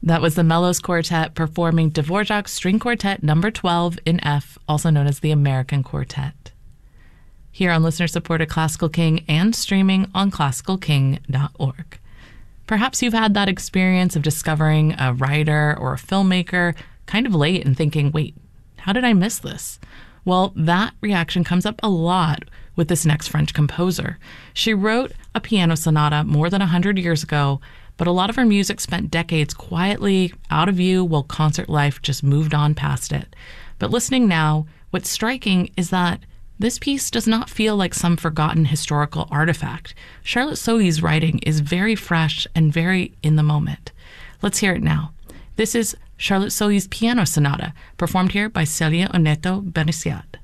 That was the Mellows Quartet performing Dvorak's String Quartet Number 12 in F, also known as the American Quartet. Here on listener-supported Classical King and streaming on classicalking.org. Perhaps you've had that experience of discovering a writer or a filmmaker kind of late and thinking, wait, how did I miss this? Well, that reaction comes up a lot with this next French composer. She wrote a piano sonata more than 100 years ago, but a lot of her music spent decades quietly out of view while concert life just moved on past it. But listening now, what's striking is that this piece does not feel like some forgotten historical artifact. Charlotte Sohi's writing is very fresh and very in the moment. Let's hear it now. This is Charlotte Sohi's Piano Sonata, performed here by Celia Oneto Beniciat.